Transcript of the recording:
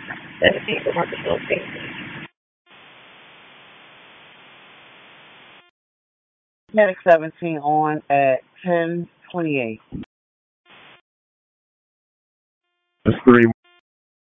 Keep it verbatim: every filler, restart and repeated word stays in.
seventeen for Marcus Philippines. Medic seventeen on at ten twenty-eight. That's three